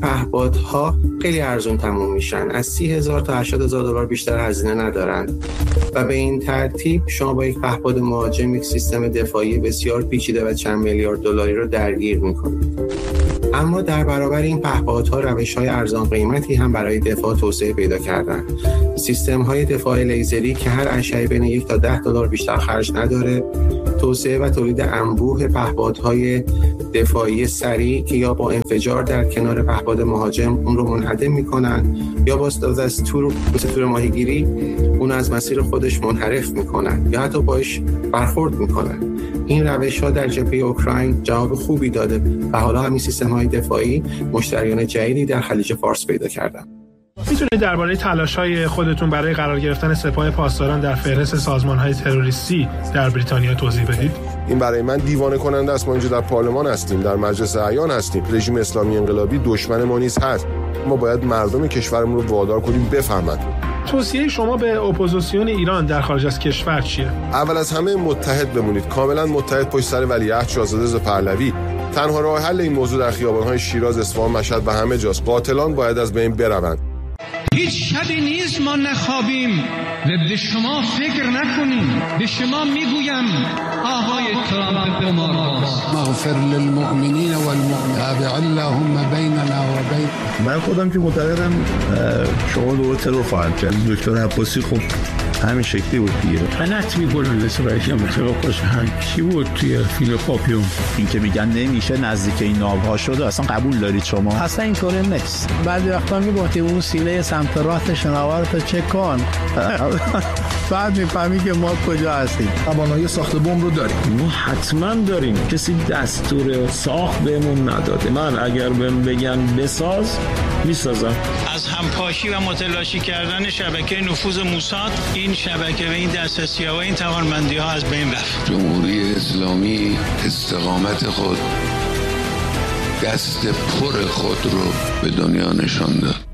پهپادها خیلی ارزون تموم میشن، از 30,000 تا 80,000 دلار بیشتر هزینه ندارند و به این ترتیب شما با یک پهپاد مهاجم یک سیستم دفاعی بسیار پیچیده و چند میلیارد دلاری رو درگیر میکنید. اما در برابر این پهپادها روش‌های ارزان قیمتی هم برای دفاع توسعه پیدا کردن. سیستم‌های دفاع لیزری که هر اشعه بین 1 تا 10 دلار بیشتر خرج نداره، توسعه و تولید انبوه پهپادهای دفاعی سریع که یا با انفجار در کنار پهپاد مهاجم اون رو منهدم میکنن یا با استفاده از تور ماهیگیری اون از مسیر خودش منحرف میکنن یا حتی باش برخورد میکنن. این روش‌ها در جبهه اوکراین جواب خوبی داده و حالا همین سیستم‌های دفاعی مشتریان جدیدی در خلیج فارس پیدا کردن. میتونید درباره تلاش‌های خودتون برای قرار گرفتن سپاه پاسداران در فهرست سازمان‌های تروریستی در بریتانیا توضیح بدید؟ این برای من دیوانه کننده است. ما اینجا در پارلمان هستیم، در مجلس اعیان هستیم. رژیم اسلامی انقلابی دشمن ما نیز هست. ما باید مردم کشورمون رو وادار کنیم بفهمند. توصیه شما به اپوزیسیون ایران در خارج از کشور چیه؟ اول از همه متحد بمونید، کاملا متحد پشت سر ولیعهد شاهزاده رضا پهلوی. تنها راه حل این موضوع در خیابان‌های شیراز، اصفهان، مشهد و همه جاست. قاتلان باید از بین بروند. هیچ شبی نیست ما نخوابیم و به شما فکر نکنیم. به شما میگویم آقای ترامپ قمارباز، مغفر للمؤمنین والمؤمنات اللهم بیننا و بین. من خودم که معتقدم شما دوباره ترور خواهد کرد. دکتر عباسی خب همین شکلی بود دیگه. غلط می‌کنن اسرائیلی متوقعش هم چی بود توی فیلم پاپیون. این که میگن نمیشه نزدیک این ناوها شده، اصلا قبول دارید شما؟ اصلا اینطوری نیست. بعضی وقتا میگفتی اون سینه سمت راست شناورتو چک کن. بعد میفهمی که ما کجا هستیم. توانایی ساخت بمب رو داریم. ما حتما داریم. کسی دستور ساخت بهمون نداده. من اگر بهم بگن بساز میسازم. از همپاشی و متلاشی کردن شبکه نفوذ موساد، این شبکه و این دسترسی‌ها و این توانمندی‌ها از بین رفت. جمهوری اسلامی استقامت خود، دست پر خود رو به دنیا نشان داد.